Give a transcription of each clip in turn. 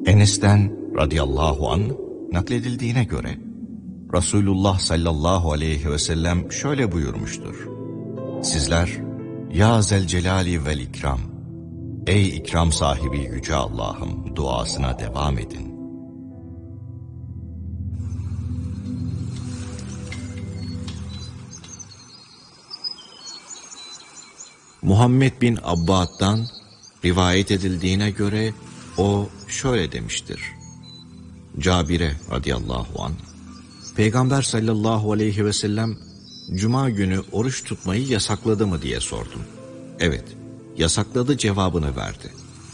Enes'ten radıyallahu anh nakledildiğine göre Resulullah sallallahu aleyhi ve sellem şöyle buyurmuştur. Sizler ya Zelcelali vel ikram, ey ikram sahibi yüce Allah'ım duasına devam edin. Muhammed bin Abbad'dan rivayet edildiğine göre o şöyle demiştir. Cabir'e radıyallahu anh, Peygamber sallallahu aleyhi ve sellem Cuma günü oruç tutmayı yasakladı mı diye sordum. Evet, yasakladı cevabını verdi.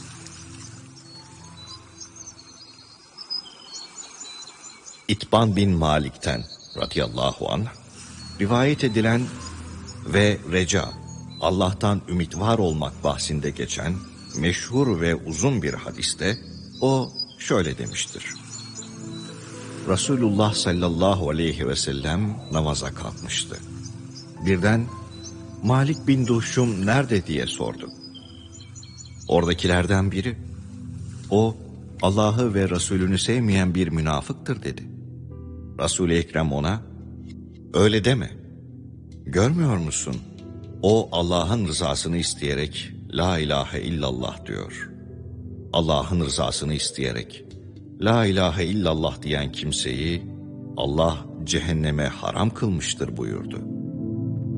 İtban bin Malik'ten radıyallahu anh rivayet edilen ve reca, Allah'tan ümit var olmak bahsinde geçen meşhur ve uzun bir hadiste o şöyle demiştir. Resulullah sallallahu aleyhi ve sellem namaza kalkmıştı. Birden Malik bin Duşum nerede diye sordu. Oradakilerden biri, o Allah'ı ve Resulünü sevmeyen bir münafıktır dedi. Resul-i Ekrem ona, öyle deme. Görmüyor musun? O Allah'ın rızasını isteyerek la ilahe illallah diyor. Allah'ın rızasını isteyerek la ilahe illallah diyen kimseyi Allah cehenneme haram kılmıştır buyurdu.